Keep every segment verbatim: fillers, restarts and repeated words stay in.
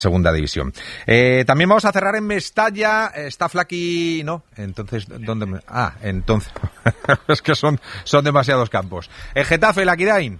Segunda división. Eh, también vamos a cerrar en Mestalla. Está Flaqui... No, entonces, ¿dónde me...? Ah, entonces... es que son, son demasiados campos. El Getafe, Lakirain.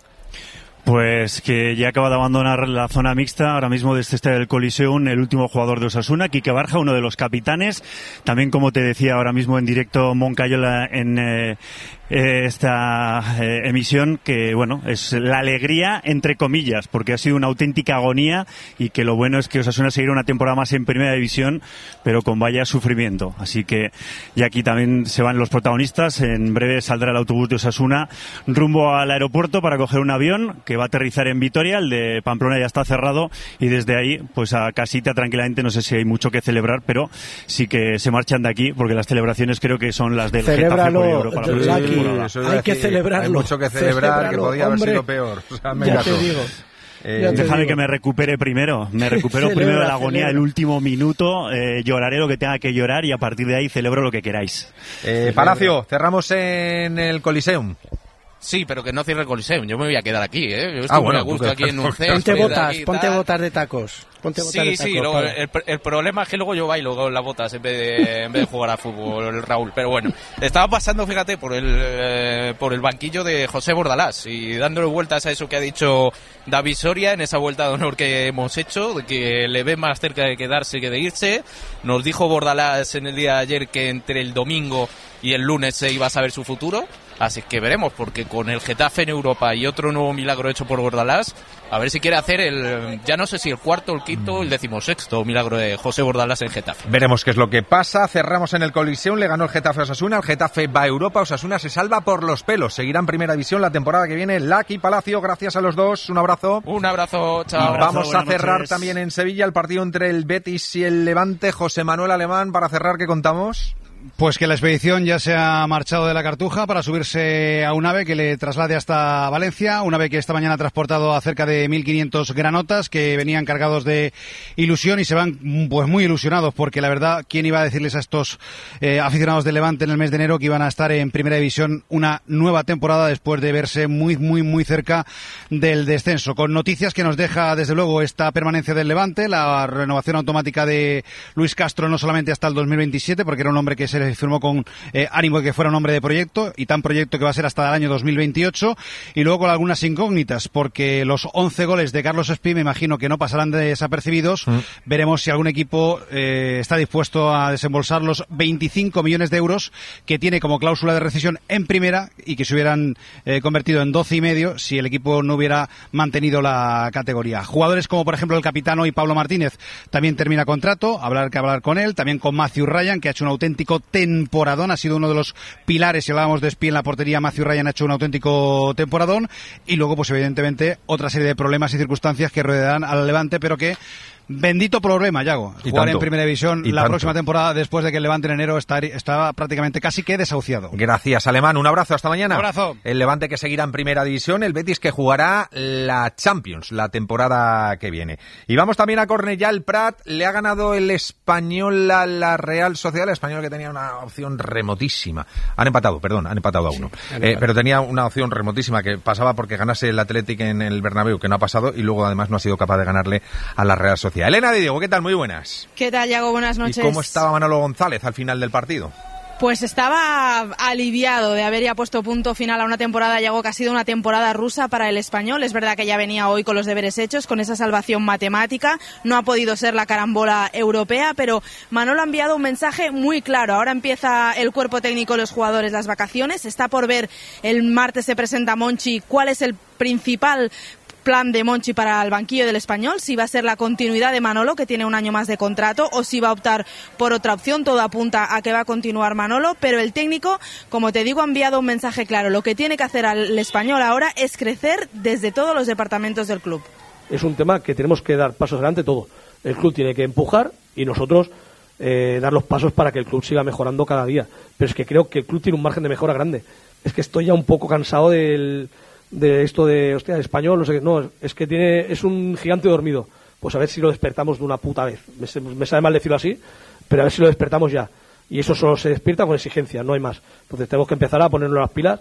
Pues que ya acaba de abandonar la zona mixta, ahora mismo desde este del Coliseum, el último jugador de Osasuna, Quique Barja, uno de los capitanes. También, como te decía ahora mismo en directo, Moncayola en eh, eh, esta eh, emisión, que bueno, es la alegría entre comillas, porque ha sido una auténtica agonía y que lo bueno es que Osasuna seguirá una temporada más en Primera División, pero con vaya sufrimiento. Así que ya aquí también se van los protagonistas. En breve saldrá el autobús de Osasuna rumbo al aeropuerto para coger un avión que va a aterrizar en Vitoria. El de Pamplona ya está cerrado y desde ahí pues a casita tranquilamente. No sé si hay mucho que celebrar, pero sí que se marchan de aquí porque las celebraciones creo que son las del Getafe por Europa. Sí, hay que celebrarlo. Hay mucho que celebrar, Celebralo, que podía hombre, haber sido peor. O sea, ya te digo. Eh, Déjame que me recupere primero. Me recupero Celebra, primero de la agonía celebra. del último minuto. Eh, lloraré lo que tenga que llorar y a partir de ahí celebro lo que queráis. Eh, Palacio, cerramos en el Coliseum. Sí, pero que no cierre el Coliseum. Yo me voy a quedar aquí, ¿eh? Yo estoy Ah, muy bueno, a gusto tú- aquí en un Ponte césped, botas, aquí y ponte tal. botas de tacos. Ponte botas Sí, de tacos. sí, luego para- el, el problema es que luego yo bailo con las botas en vez de, en vez de jugar a fútbol, Raúl. Pero bueno, estaba pasando, fíjate, por el eh, por el banquillo de José Bordalás y dándole vueltas a eso que ha dicho David Soria en esa vuelta de honor que hemos hecho, de que le ve más cerca de quedarse que de irse. Nos dijo Bordalás en el día de ayer que entre el domingo y el lunes se iba a saber su futuro. Así que veremos, porque con el Getafe en Europa y otro nuevo milagro hecho por Bordalás, a ver si quiere hacer el, ya no sé si el cuarto, el quinto, el decimosexto milagro de José Bordalás en Getafe. Veremos qué es lo que pasa. Cerramos en el Coliseum. Le ganó el Getafe a Osasuna. El Getafe va a Europa. Osasuna se salva por los pelos. Seguirá en Primera División la temporada que viene. Laki, Palacio, gracias a los dos. Un abrazo. Un abrazo, chao. Un abrazo, Vamos a buenas cerrar noches. también en Sevilla el partido entre el Betis y el Levante. José Manuel Alemán, para cerrar, ¿qué contamos? Pues que la expedición ya se ha marchado de la Cartuja para subirse a un ave que le traslade hasta Valencia, un ave que esta mañana ha transportado a cerca de mil quinientos granotas que venían cargados de ilusión y se van pues muy ilusionados porque la verdad, ¿quién iba a decirles a estos eh, aficionados del Levante en el mes de enero que iban a estar en Primera División una nueva temporada después de verse muy, muy, muy cerca del descenso? Con noticias que nos deja desde luego esta permanencia del Levante, la renovación automática de Luis Castro no solamente hasta el dos mil veintisiete porque era un hombre que se le firmó con eh, ánimo de que fuera un hombre de proyecto y tan proyecto que va a ser hasta el año dos mil veintiocho y luego con algunas incógnitas porque los once goles de Carlos Espí me imagino que no pasarán desapercibidos. Mm. Veremos si algún equipo eh, está dispuesto a desembolsar los veinticinco millones de euros que tiene como cláusula de rescisión en primera y que se hubieran eh, convertido en doce y medio si el equipo no hubiera mantenido la categoría. Jugadores como por ejemplo el capitán hoy Pablo Martínez también termina contrato, habrá que hablar con él, también con Matthew Ryan que ha hecho un auténtico temporadón, ha sido uno de los pilares, si hablábamos de Espí en la portería, Matthew Ryan ha hecho un auténtico temporadón y luego pues evidentemente otra serie de problemas y circunstancias que rodearán al Levante, pero que bendito problema, Yago. Y Jugar tanto. en Primera División Y la tanto. próxima temporada después de que el Levante en enero está, estaba prácticamente casi que desahuciado. Gracias, Alemán. Un abrazo, hasta mañana. Un abrazo. El Levante que seguirá en Primera División, el Betis que jugará la Champions la temporada que viene. Y vamos también a Cornellà, el Prat. Le ha ganado el Español a la Real Sociedad, el Español que tenía una opción remotísima. Han empatado, perdón, han empatado a uno. Sí, eh, pero tenía una opción remotísima que pasaba porque ganase el Athletic en el Bernabéu, que no ha pasado, y luego además no ha sido capaz de ganarle a la Real Sociedad. Elena de Diego, ¿qué tal? Muy buenas. ¿Qué tal, Yago? Buenas noches. ¿Y cómo estaba Manolo González al final del partido? Pues estaba aliviado de haber ya puesto punto final a una temporada, Yago, que ha sido una temporada rusa para el Español. Es verdad que ya venía hoy con los deberes hechos, con esa salvación matemática. No ha podido ser la carambola europea, pero Manolo ha enviado un mensaje muy claro. Ahora empieza el cuerpo técnico, los jugadores, las vacaciones. Está por ver, el martes se presenta Monchi, cuál es el principal plan de Monchi para el banquillo del Español, si va a ser la continuidad de Manolo, que tiene un año más de contrato, o si va a optar por otra opción. Todo apunta a que va a continuar Manolo, pero el técnico, como te digo, ha enviado un mensaje claro. Lo que tiene que hacer al Español ahora es crecer desde todos los departamentos del club. Es un tema que tenemos que dar pasos adelante todo. El club tiene que empujar y nosotros eh, dar los pasos para que el club siga mejorando cada día. Pero es que creo que el club tiene un margen de mejora grande. Es que estoy ya un poco cansado del... de esto de, hostia, Español, no sé qué, no, es que tiene, es un gigante dormido. Pues a ver si lo despertamos de una puta vez. Me, me sabe mal decirlo así, pero a ver si lo despertamos ya. Y eso solo se despierta con exigencia, no hay más. Entonces tenemos que empezar a ponernos las pilas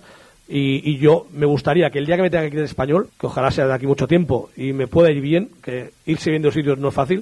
Y, y yo me gustaría que el día que me tenga que ir al Español, que ojalá sea de aquí mucho tiempo y me pueda ir bien, que irse viendo sitios no es fácil,